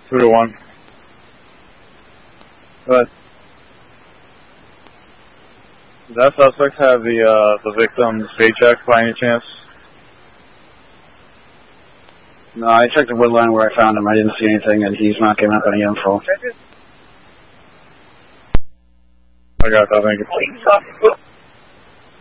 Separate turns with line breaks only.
2-1. But does that suspect have the victim's paycheck by any chance?
No, I checked the Woodline where I found him. I didn't see anything, and he's not giving up any info.
I got that, thank you.